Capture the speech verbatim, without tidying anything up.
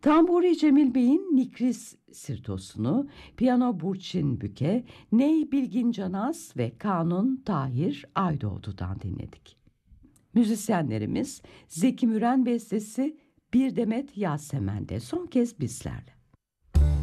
Tamburi Cemil Bey'in Nikris Sirtosunu, piyano Burçin Büke, Ney Bilgin Canaz ve Kanun Tahir Aydoğdu'dan dinledik. Müzisyenlerimiz Zeki Müren bestesi Bir Demet Yasemen'de son kez bizlerle.